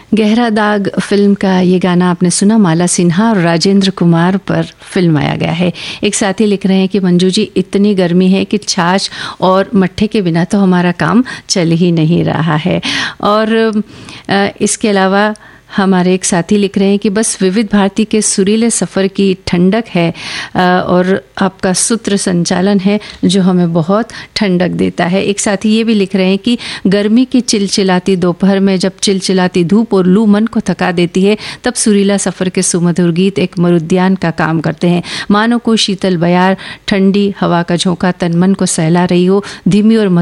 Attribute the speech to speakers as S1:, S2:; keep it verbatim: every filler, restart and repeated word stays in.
S1: गहरा दाग फिल्म का ये गाना आपने सुना, माला सिन्हा और राजेंद्र कुमार पर फिल्माया गया है। एक साथी लिख रहे हैं कि मंजू जी, इतनी गर्मी है कि छाछ और मट्ठे के बिना तो हमारा काम चल ही नहीं रहा है। और इसके अलावा हमारे एक साथी लिख रहे हैं कि बस विविध भारती के सुरीले सफ़र की ठंडक है और आपका सूत्र संचालन है जो हमें बहुत ठंडक देता है। एक साथी ये भी लिख रहे हैं कि गर्मी की चिलचिलाती दोपहर में जब चिलचिलाती धूप और लू मन को थका देती है, तब सुरीला सफ़र के सुमधुर गीत एक मरुद्यान का काम करते हैं। मानो कोई शीतल बयार ठंडी हवा का झोंका तन मन को सहला रही हो, धीमी और